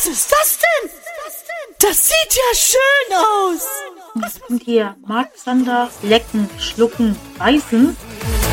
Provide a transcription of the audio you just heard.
Was ist das denn? Das sieht ja schön aus. Was könnt ihr Mark Zander lecken, schlucken, beißen?